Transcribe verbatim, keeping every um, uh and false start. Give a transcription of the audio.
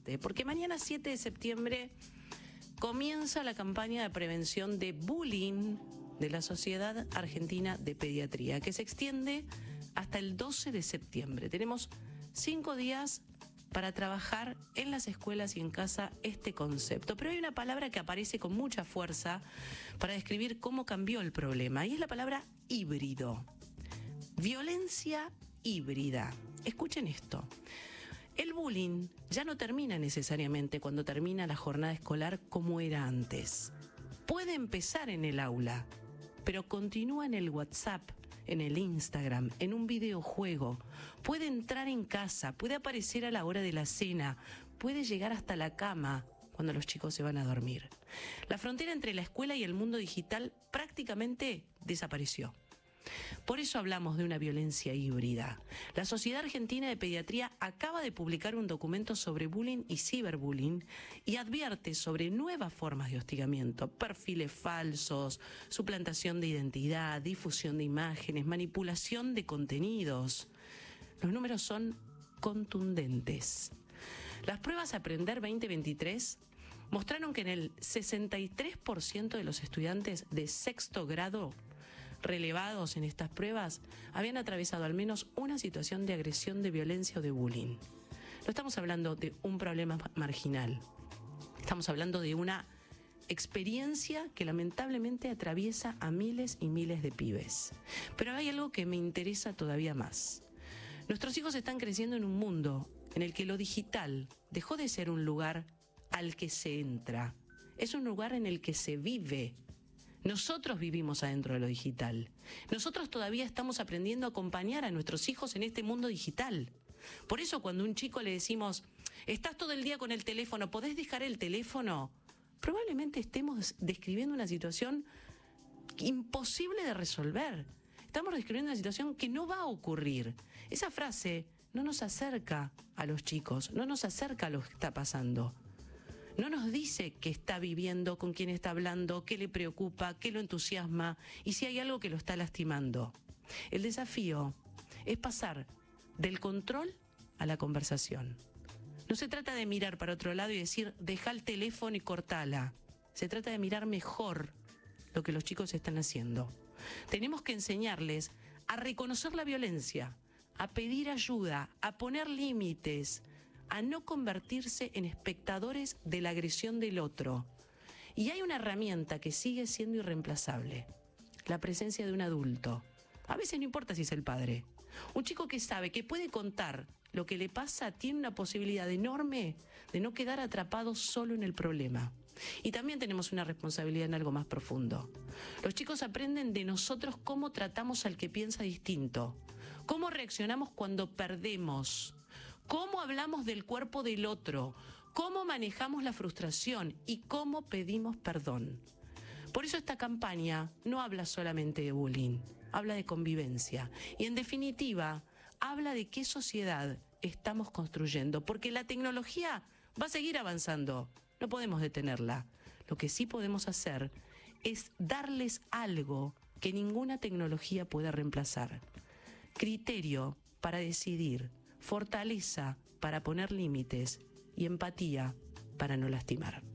prepárate, porque mañana siete de septiembre comienza la campaña de prevención de bullying de la Sociedad Argentina de Pediatría, que se extiende hasta el doce de septiembre. Tenemos cinco días para trabajar en las escuelas y en casa este concepto. Pero hay una palabra que aparece con mucha fuerza para describir cómo cambió el problema, y es la palabra híbrido. Violencia híbrida. Escuchen esto. El bullying ya no termina necesariamente cuando termina la jornada escolar como era antes. Puede empezar en el aula, pero continúa en el WhatsApp, en el Instagram, en un videojuego. Puede entrar en casa, puede aparecer a la hora de la cena, puede llegar hasta la cama cuando los chicos se van a dormir. La frontera entre la escuela y el mundo digital prácticamente desapareció. Por eso hablamos de una violencia híbrida. La Sociedad Argentina de Pediatría acaba de publicar un documento sobre bullying y ciberbullying y advierte sobre nuevas formas de hostigamiento, perfiles falsos, suplantación de identidad, difusión de imágenes, manipulación de contenidos. Los números son contundentes. Las pruebas Aprender veinte veintitrés mostraron que en el sesenta y tres por ciento de los estudiantes de sexto grado relevados en estas pruebas habían atravesado al menos una situación de agresión, de violencia o de bullying. No estamos hablando de un problema marginal. Estamos hablando de una experiencia que lamentablemente atraviesa a miles y miles de pibes. Pero hay algo que me interesa todavía más. Nuestros hijos están creciendo en un mundo en el que lo digital dejó de ser un lugar al que se entra. Es un lugar en el que se vive. Nosotros vivimos adentro de lo digital. Nosotros todavía estamos aprendiendo a acompañar a nuestros hijos en este mundo digital. Por eso cuando a un chico le decimos, estás todo el día con el teléfono, ¿podés dejar el teléfono? Probablemente estemos describiendo una situación imposible de resolver. Estamos describiendo una situación que no va a ocurrir. Esa frase no nos acerca a los chicos, no nos acerca a lo que está pasando. No nos dice qué está viviendo, con quién está hablando, qué le preocupa, qué lo entusiasma y si hay algo que lo está lastimando. El desafío es pasar del control a la conversación. No se trata de mirar para otro lado y decir, deja el teléfono y cortala. Se trata de mirar mejor lo que los chicos están haciendo. Tenemos que enseñarles a reconocer la violencia, a pedir ayuda, a poner límites, a no convertirse en espectadores de la agresión del otro. Y hay una herramienta que sigue siendo irreemplazable, la presencia de un adulto. A veces no importa si es el padre. Un chico que sabe que puede contar lo que le pasa tiene una posibilidad enorme de no quedar atrapado solo en el problema. Y también tenemos una responsabilidad en algo más profundo. Los chicos aprenden de nosotros cómo tratamos al que piensa distinto, cómo reaccionamos cuando perdemos, cómo hablamos del cuerpo del otro, cómo manejamos la frustración y cómo pedimos perdón. Por eso esta campaña no habla solamente de bullying, habla de convivencia y en definitiva habla de qué sociedad estamos construyendo, porque la tecnología va a seguir avanzando, no podemos detenerla. Lo que sí podemos hacer es darles algo que ninguna tecnología pueda reemplazar. Criterio para decidir, fortaleza para poner límites y empatía para no lastimar.